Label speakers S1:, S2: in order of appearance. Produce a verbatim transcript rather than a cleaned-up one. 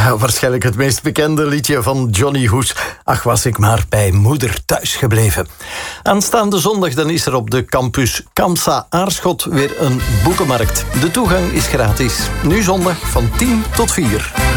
S1: Ja, waarschijnlijk het meest bekende liedje van Johnny Hoes. Ach, was ik maar bij moeder thuis gebleven. Aanstaande zondag dan is er op de campus Kamsa Aarschot weer een boekenmarkt. De toegang is gratis. Nu zondag van tien tot vier.